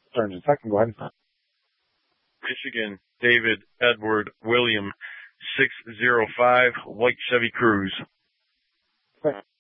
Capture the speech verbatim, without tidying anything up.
turns in second. Go ahead. Michigan, David Edward William, six zero five, white Chevy Cruze. Okay.